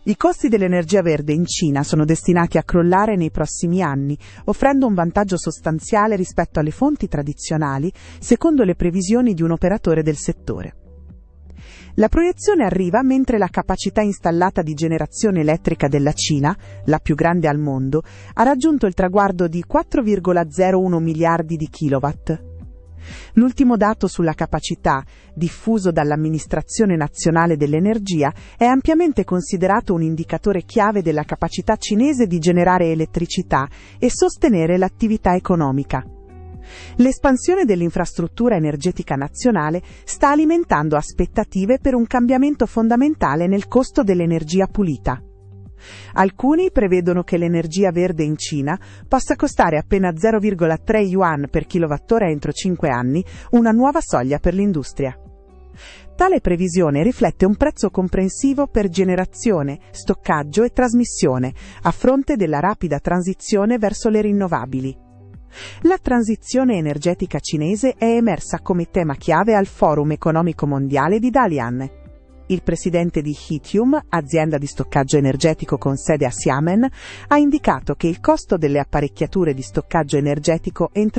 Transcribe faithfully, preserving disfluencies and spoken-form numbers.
I costi dell'energia verde in Cina sono destinati a crollare nei prossimi anni, offrendo un vantaggio sostanziale rispetto alle fonti tradizionali, secondo le previsioni di un operatore del settore. La proiezione arriva mentre la capacità installata di generazione elettrica della Cina, la più grande al mondo, ha raggiunto il traguardo di quattro virgola zero uno miliardi di kilowatt. L'ultimo dato sulla capacità, diffuso dall'Amministrazione Nazionale dell'Energia, è ampiamente considerato un indicatore chiave della capacità cinese di generare elettricità e sostenere l'attività economica. L'espansione dell'infrastruttura energetica nazionale sta alimentando aspettative per un cambiamento fondamentale nel costo dell'energia pulita. Alcuni prevedono che l'energia verde in Cina possa costare appena zero virgola tre yuan per kilowattora entro cinque anni, una nuova soglia per l'industria. Tale previsione riflette un prezzo comprensivo per generazione, stoccaggio e trasmissione, a fronte della rapida transizione verso le rinnovabili. La transizione energetica cinese è emersa come tema chiave al Forum economico mondiale di Dalian. Il presidente di Lithium, azienda di stoccaggio energetico con sede a Xiamen, ha indicato che il costo delle apparecchiature di stoccaggio energetico entrerà